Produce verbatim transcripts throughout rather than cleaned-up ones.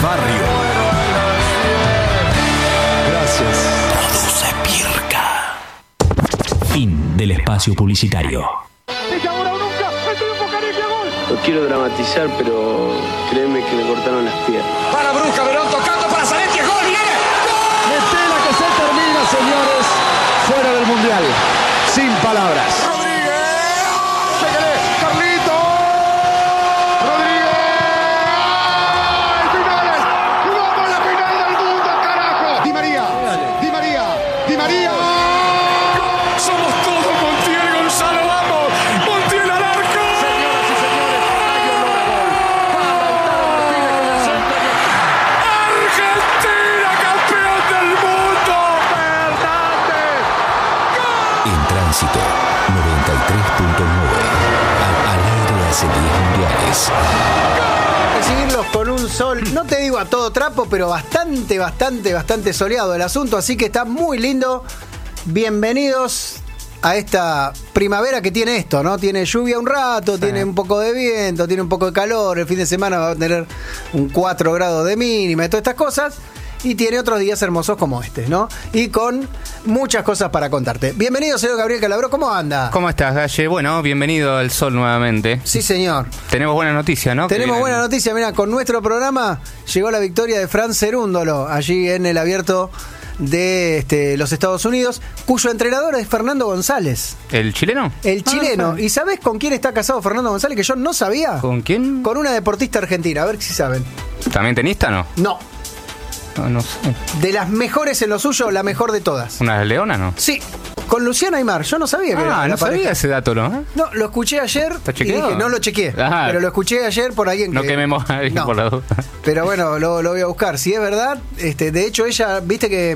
barrio. Gracias. Produce Pirca. Fin del espacio publicitario. No quiero dramatizar, pero créeme que me cortaron las piernas. Para Brusca, Verón tocando para Zanetti, gol, viene. Metela que se termina, señores. Fuera del mundial. Sin palabras. noventa y tres punto nueve al, al aire hace diez mundiales. Recibirlos con un sol, no te digo a todo trapo, pero bastante, bastante, bastante soleado el asunto, así que está muy lindo. Bienvenidos a esta primavera que tiene esto, ¿no? Tiene lluvia un rato, sí. Tiene un poco de viento, tiene un poco de calor, el fin de semana va a tener un cuatro grados de mínima y todas estas cosas. Y tiene otros días hermosos como este, ¿no? Y con muchas cosas para contarte. Bienvenido, señor Gabriel Calabró, ¿cómo anda? ¿Cómo estás, Galle? Bueno, bienvenido al sol nuevamente. Sí, señor. Tenemos buena noticia, ¿no? Tenemos buena noticia, mira, con nuestro programa llegó la victoria de Fran Cerúndolo, allí en el abierto de este, los Estados Unidos, cuyo entrenador es Fernando González. ¿El chileno? El chileno. Ah, ¿Y sabés con quién está casado Fernando González? Que yo no sabía. ¿Con quién? Con una deportista argentina, a ver si saben. ¿También tenista o no? No. No, no sé. De las mejores en lo suyo, la mejor de todas. ¿Una leona, no? Sí, con Luciana Aymar. Yo no sabía que ah, era no la sabía pareja. ese dato, ¿no? No, lo escuché ayer ¿Está y chequeado? dije, no lo chequeé, Ajá. pero lo escuché ayer por alguien que... No quememos a alguien No. por la duda. Pero bueno, lo, lo voy a buscar. Si es verdad, este, de hecho ella, viste que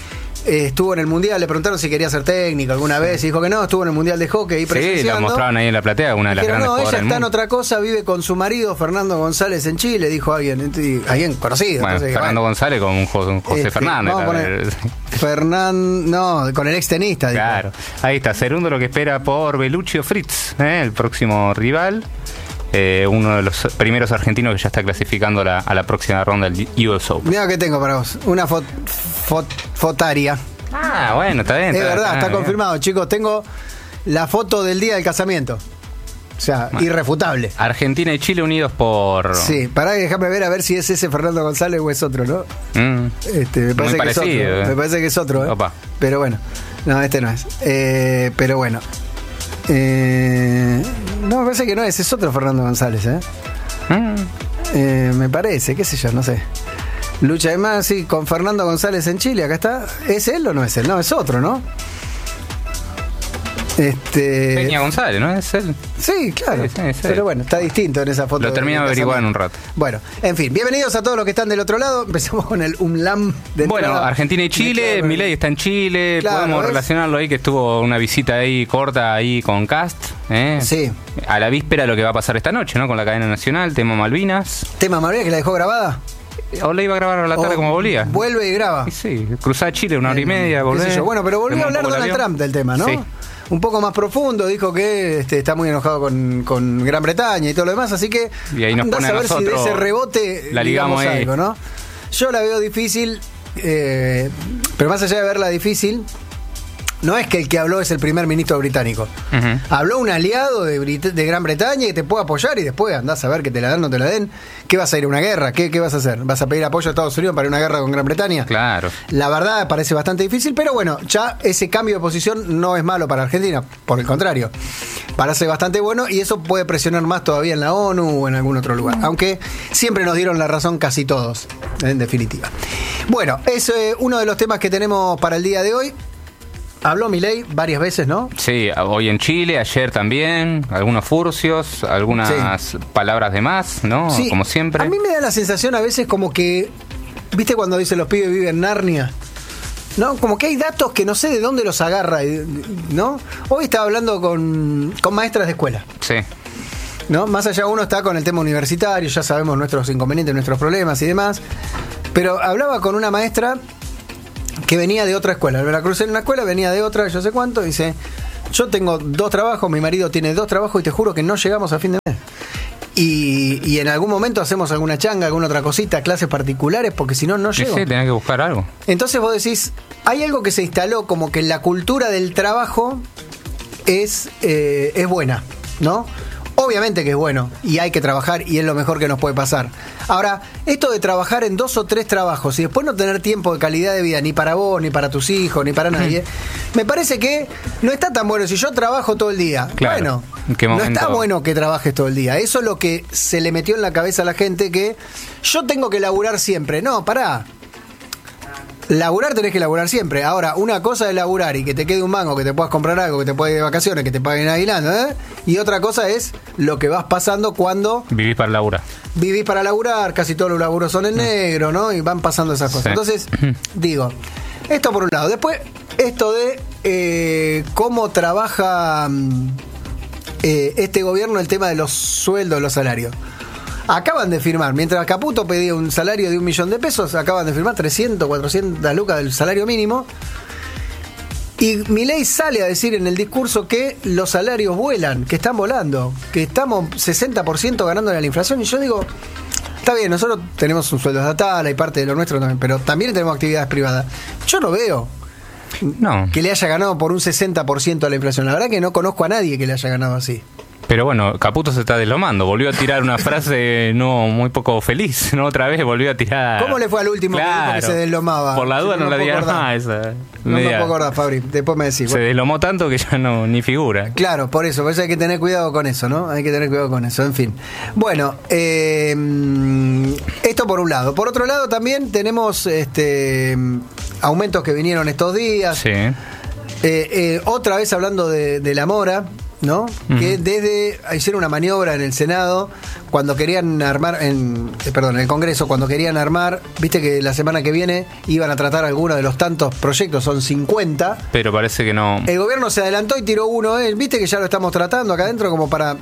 eh, estuvo en el Mundial, le preguntaron si quería ser técnico alguna sí. vez y dijo que no, estuvo en el Mundial de hockey Sí, presenciando. la mostraban ahí en la platea, una de las Pero grandes no, ella jugadoras del está en mundo. otra cosa, vive con su marido Fernando González en Chile, dijo alguien, y- alguien conocido. Bueno, entonces, Fernando bueno. González con un Jo- un José Este, Fernández. vamos a la- poner Fernán, no, con el ex tenista. dijo. Claro, ahí está, Cerundo lo que espera por Beluccio Fritz, ¿eh? El próximo rival, eh, uno de los primeros argentinos que ya está clasificando la, a la próxima ronda del U S Open. Mira que tengo para vos, una fot, fot- fotaria. Ah, bueno, está bien. Es verdad, está bien. confirmado, chicos. Tengo la foto del día del casamiento. O sea, Bueno. irrefutable. Argentina y Chile unidos por... Sí, pará, déjame ver a ver si es ese Fernando González o es otro, ¿no? Mm. Este, me parece que es parecido, otro. eh. Me parece que es otro, ¿eh? Opa. Pero bueno, no, este no es. Eh, pero bueno. Eh, no, me parece que no es, es otro Fernando González, ¿eh? Mm. Eh, me parece, qué sé yo, no sé. Lucha de más, sí, con Fernando González en Chile, acá está. ¿Es él o no es él? No, es otro, ¿no? Este. Peña González, ¿no? Es él. Sí, claro. Sí, sí, sí. Pero bueno, está distinto en esa foto. Lo del termino de averiguar en un rato. Bueno, en fin, bienvenidos a todos los que están del otro lado. Empezamos con el UMLAM de Bueno, entrada. Argentina y Chile, Claro. Milei está en Chile, Claro, podemos ¿ves? relacionarlo ahí que estuvo una visita ahí corta ahí con Cast, ¿eh? Sí. A la víspera de lo que va a pasar esta noche, ¿no? Con la cadena nacional, tema Malvinas. Tema María que la dejó grabada. O la iba a grabar a la tarde O como volvía. Vuelve y graba. Y sí, cruzar Chile una hora y media, Qué volver. sé yo. Bueno, pero volvió a tomar un hablar poco el Donald avión. Trump del tema, ¿no? Sí. Un poco más profundo, dijo que este, está muy enojado con, con Gran Bretaña y todo lo demás, así que Y ahí nos andá pone a a ver si de nosotros, ese rebote la ligamos ahí. algo, ¿no? Yo la veo difícil, eh, pero más allá de verla difícil, no es que el que habló es el primer ministro británico. Ujú. Habló un aliado de, Brit- de Gran Bretaña que te puede apoyar y después andás a ver que te la dan o no te la den. ¿Qué vas a ir a una guerra? ¿Qué, qué vas a hacer? ¿Vas a pedir apoyo a Estados Unidos para ir a una guerra con Gran Bretaña? Claro. La verdad parece bastante difícil, pero bueno, ya ese cambio de posición no es malo para Argentina, por el contrario, parece bastante bueno y eso puede presionar más todavía en la ONU o en algún otro lugar, aunque siempre nos dieron la razón casi todos, en definitiva. Bueno, es eh, uno de los temas que tenemos para el día de hoy. Habló Milei varias veces, ¿no? Sí, hoy en Chile, ayer también, algunos furcios, algunas Sí. palabras de más, ¿no? Sí, Como siempre. A mí me da la sensación a veces como que, ¿viste cuando dicen los pibes viven en Narnia? ¿No? Como que hay datos que no sé de dónde los agarra, ¿no? Hoy estaba hablando con, con maestras de escuela, Sí. ¿no? Más allá uno está con el tema universitario, ya sabemos nuestros inconvenientes, nuestros problemas y demás, pero hablaba con una maestra que venía de otra escuela, la crucé en una escuela, venía de otra, yo sé cuánto, dice, yo tengo dos trabajos, mi marido tiene dos trabajos y te juro que no llegamos a fin de mes. Y, y en algún momento hacemos alguna changa, alguna otra cosita, clases particulares, porque si no, no Sí, llego. sí, tenés que buscar algo. Entonces vos decís, hay algo que se instaló como que la cultura del trabajo es, eh, es buena, ¿no? Obviamente que es bueno y hay que trabajar y es lo mejor que nos puede pasar. Ahora, esto de trabajar en dos o tres trabajos y después no tener tiempo de calidad de vida ni para vos, ni para tus hijos, ni para nadie, me parece que no está tan bueno. Si yo trabajo todo el día, Claro. bueno, ¿En qué no momento? está bueno que trabajes todo el día. Eso es lo que se le metió en la cabeza a la gente, que yo tengo que laburar siempre. No, pará. Laburar tenés que laburar siempre. Ahora, una cosa es laburar y que te quede un mango, que te puedas comprar algo, que te puedas ir de vacaciones, que te paguen aguinaldo, ¿eh? Y otra cosa es lo que vas pasando cuando Vivís para laburar. vivís para laburar. Casi todos los laburos son en negro, ¿no? Y van pasando esas cosas. Sí. Entonces, digo, esto por un lado. Después, esto de eh, cómo trabaja mm, eh, este gobierno el tema de los sueldos, los salarios. Acaban de firmar, mientras Caputo pedía un salario de un millón de pesos, acaban de firmar trescientas, cuatrocientas lucas del salario mínimo. Y Milei sale a decir en el discurso que los salarios vuelan, que están volando, que estamos sesenta por ciento ganando la inflación. Y yo digo, está bien, nosotros tenemos un sueldo estatal, hay parte de lo nuestro también, pero también tenemos actividades privadas. Yo no veo No. que le haya ganado por un sesenta por ciento a la inflación. La verdad que no conozco a nadie que le haya ganado así. Pero bueno, Caputo se está deslomando. Volvió a tirar una frase no muy poco feliz, ¿no? Otra vez volvió a tirar. ¿Cómo le fue al último que dijo que se deslomaba? Por la duda Sí, no, no la me puedo digas acordar. más esa. No me media- puedo acordar, Fabri. Después me decís. Se Bueno, deslomó tanto que ya no ni figura. claro, por eso, por eso hay que tener cuidado con eso, ¿no? Hay que tener cuidado con eso, en fin. Bueno, eh, esto por un lado. Por otro lado también tenemos este aumentos que vinieron estos días. Sí. Eh, eh, otra vez hablando de, de la mora, ¿no? Ujú. Que desde hicieron una maniobra en el Senado cuando querían armar, en, eh, perdón, en el Congreso, cuando querían armar, viste que la semana que viene iban a tratar algunos de los tantos proyectos, son cincuenta. Pero parece que no. El gobierno se adelantó y tiró uno, ¿eh? Viste que ya lo estamos tratando acá adentro como para...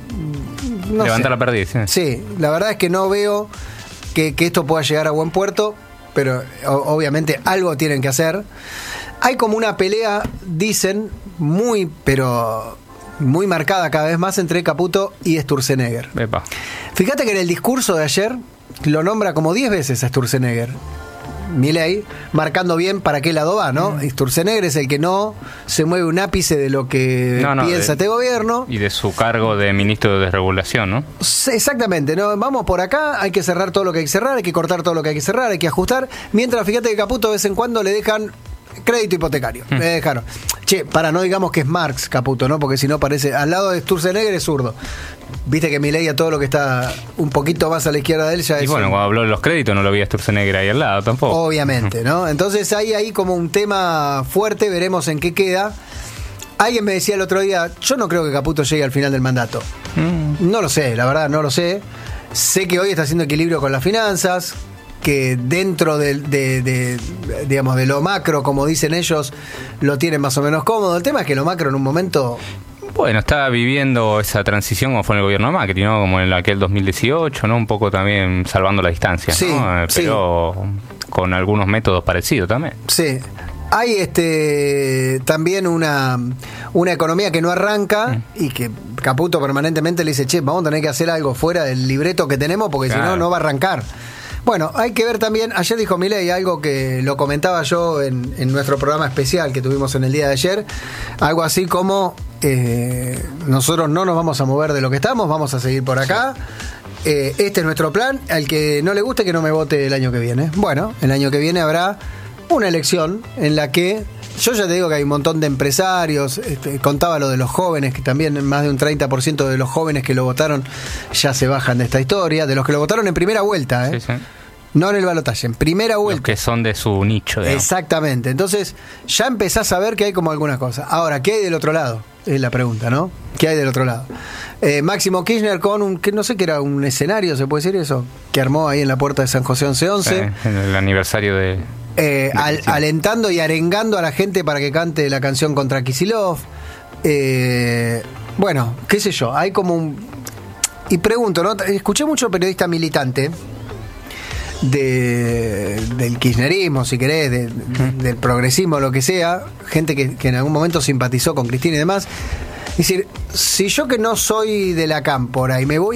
no levantar sé. la perdiz. Sí. Sí, la verdad es que no veo que, que esto pueda llegar a buen puerto, pero o- obviamente algo tienen que hacer. Hay como una pelea, dicen, muy, pero muy marcada cada vez más entre Caputo y Sturzenegger. Epa. Fíjate que en el discurso de ayer lo nombra como diez veces a Sturzenegger. Milei, marcando bien para qué lado va, ¿no? Sturzenegger es el que no se mueve un ápice de lo que No, no, piensa de- este gobierno. Y de su cargo de ministro de desregulación, ¿no? Sí, exactamente, ¿no? Vamos por acá, hay que cerrar todo lo que hay que cerrar, hay que cortar todo lo que hay que cerrar, hay que ajustar. Mientras, fíjate que Caputo de vez en cuando le dejan crédito hipotecario. Le dejaron. Che, para, no digamos que es Marx Caputo, ¿no? Porque si no parece, al lado de Sturzenegger es zurdo. Viste que Milei a todo lo que está un poquito más a la izquierda de él ya Y es bueno, un- cuando habló de los créditos no lo vi a Sturzenegger ahí al lado tampoco. obviamente, ¿no? Entonces hay ahí como un tema fuerte, veremos en qué queda. Alguien me decía el otro día, yo no creo que Caputo llegue al final del mandato. Mm. No lo sé, la verdad, no lo sé. Sé que hoy está haciendo equilibrio con las finanzas, que dentro de, de- de, digamos, de lo macro, como dicen ellos, lo tienen más o menos cómodo. El tema es que lo macro en un momento... Bueno, está viviendo esa transición como fue en el gobierno de Macri, ¿no? Como en aquel dos mil dieciocho, ¿no? Un poco también salvando la distancia, Sí, ¿no? Eh, sí. Pero con algunos métodos parecidos también. Sí. Hay este también una, una economía que no arranca y que Caputo permanentemente le dice, che, vamos a tener que hacer algo fuera del libreto que tenemos porque si Claro. no, no va a arrancar. Bueno, hay que ver también, ayer dijo Milei algo que lo comentaba yo en, en nuestro programa especial que tuvimos en el día de ayer, algo así como eh, nosotros no nos vamos a mover de lo que estamos, vamos a seguir por acá. Eh, este es nuestro plan, al que no le guste que no me vote el año que viene. Bueno, el año que viene habrá una elección en la que yo ya te digo que hay un montón de empresarios, este, contaba lo de los jóvenes, que también más de un treinta por ciento de los jóvenes que lo votaron ya se bajan de esta historia, de los que lo votaron en primera vuelta, ¿eh? Sí, sí. No en el balotaje, en primera Los vuelta. que son de su nicho, digamos. Exactamente, entonces ya empezás a ver que hay como algunas cosas. Ahora, ¿qué hay del otro lado? Es la pregunta, ¿no? ¿Qué hay del otro lado? Eh, Máximo Kirchner con un, que no sé qué era, un escenario, ¿se puede decir eso? Que armó ahí en la puerta de San José once once. Sí, en el aniversario de... Eh, al- Sí. alentando y arengando a la gente para que cante la canción contra Kicillof. Eh, bueno, qué sé yo, hay como un... Y pregunto, ¿no? Escuché mucho periodista militante de, del kirchnerismo, si querés, de- de- del progresismo, lo que sea, gente que, que en algún momento simpatizó con Cristina y demás. Es decir, si yo que no soy de la cámpora y me voy